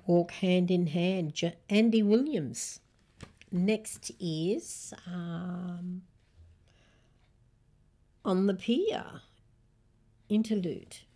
Walk hand in hand. Andy Williams. Next is On the Pier, interlude.